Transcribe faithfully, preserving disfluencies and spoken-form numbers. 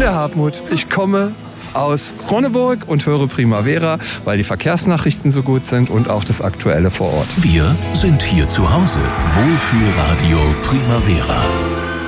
der Hartmut. Ich komme aus Ronneburg und höre Primavera, weil die Verkehrsnachrichten so gut sind und auch das Aktuelle vor Ort. Wir sind hier zu Hause. Wohlfühlradio Primavera.